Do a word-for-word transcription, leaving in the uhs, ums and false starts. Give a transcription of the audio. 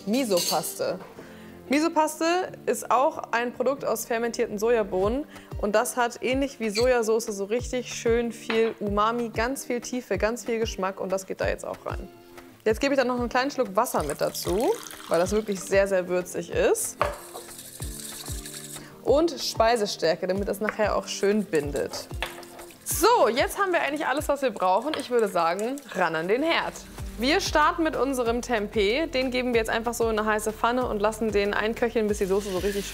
Misopaste. Misopaste ist auch ein Produkt aus fermentierten Sojabohnen und das hat ähnlich wie Sojasauce so richtig schön viel Umami, ganz viel Tiefe, ganz viel Geschmack und das geht da jetzt auch rein. Jetzt gebe ich dann noch einen kleinen Schluck Wasser mit dazu, weil das wirklich sehr, sehr würzig ist. Und Speisestärke, damit das nachher auch schön bindet. So, jetzt haben wir eigentlich alles, was wir brauchen. Ich würde sagen, ran an den Herd. Wir starten mit unserem Tempeh. Den geben wir jetzt einfach so in eine heiße Pfanne und lassen den einköcheln, bis die Soße so richtig schön